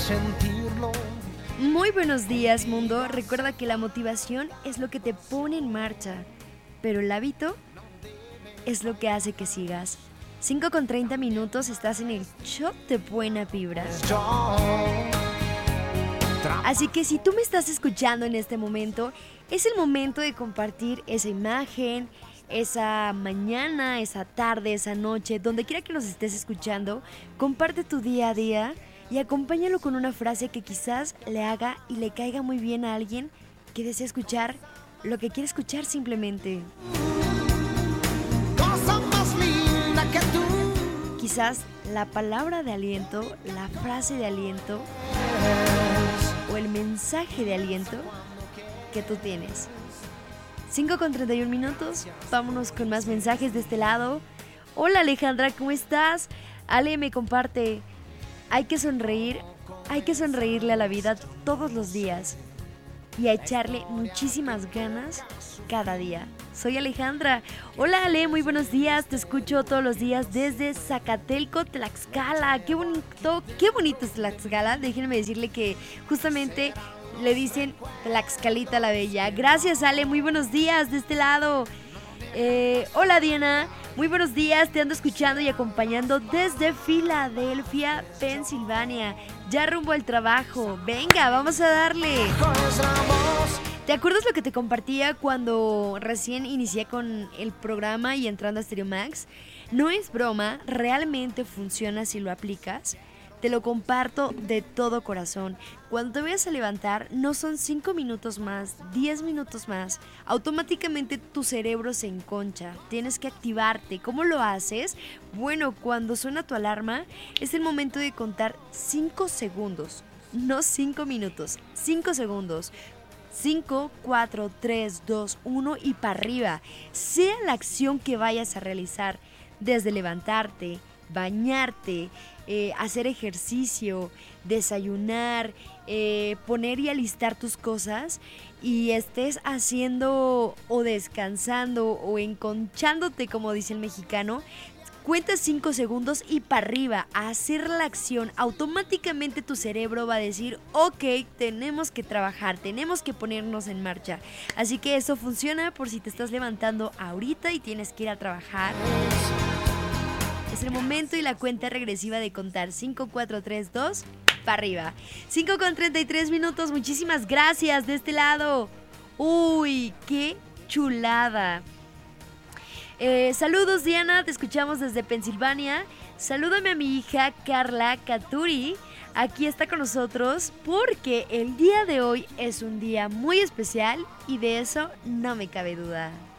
sentirlo. Muy buenos días, mundo. Recuerda que la motivación es lo que te pone en marcha, pero el hábito es lo que hace que sigas. 5:30 estás en el shot de buena vibra. Así que si tú me estás escuchando en este momento, es el momento de compartir esa imagen, esa mañana, esa tarde, esa noche, donde quiera que nos estés escuchando. Comparte tu día a día y acompáñalo con una frase que quizás le haga y le caiga muy bien a alguien que desea escuchar lo que quiere escuchar simplemente. Cosa más linda que tú. Quizás la palabra de aliento, la frase de aliento o el mensaje de aliento que tú tienes. 5:31, vámonos con más mensajes de este lado. Hola Alejandra, ¿cómo estás? Ale me comparte, hay que sonreírle a la vida todos los días y a echarle muchísimas ganas cada día. Soy Alejandra. Hola Ale, muy buenos días, te escucho todos los días desde Zacatelco, Tlaxcala. Qué bonito es Tlaxcala. Déjenme decirle que justamente le dicen Tlaxcalita la Bella. Gracias Ale, muy buenos días de este lado. Hola Diana, muy buenos días, te ando escuchando y acompañando desde Filadelfia, Pensilvania. Ya rumbo al trabajo, venga, vamos a darle. ¿Te acuerdas lo que te compartía cuando recién inicié con el programa y entrando a Stereo Max? No es broma, realmente funciona si lo aplicas. Te lo comparto de todo corazón. Cuando te vayas a levantar, no son 5 minutos más, 10 minutos más. Automáticamente tu cerebro se enconcha. Tienes que activarte. ¿Cómo lo haces? Bueno, cuando suena tu alarma, es el momento de contar 5 segundos. No 5 minutos, 5 segundos. 5, 4, 3, 2, 1 y para arriba. Sea la acción que vayas a realizar, desde levantarte, bañarte, hacer ejercicio, desayunar, poner y alistar tus cosas y estés haciendo o descansando o enconchándote, como dice el mexicano. Cuenta 5 segundos y para arriba, a hacer la acción. Automáticamente tu cerebro va a decir, ok, tenemos que trabajar, tenemos que ponernos en marcha. Así que eso funciona por si te estás levantando ahorita y tienes que ir a trabajar. Es el momento y la cuenta regresiva de contar 5, 4, 3, 2, para arriba. 5:33, muchísimas gracias de este lado. Uy, qué chulada. Saludos Diana, te escuchamos desde Pensilvania. Salúdame a mi hija Carla Caturi. Aquí está con nosotros porque el día de hoy es un día muy especial y de eso no me cabe duda.